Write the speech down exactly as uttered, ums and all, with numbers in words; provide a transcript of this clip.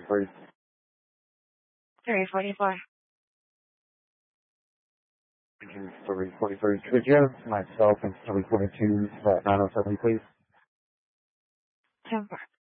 forty-three. three forty-four. three forty-three. Could you have myself and three forty-two, uh, nine oh seven, please? ten four.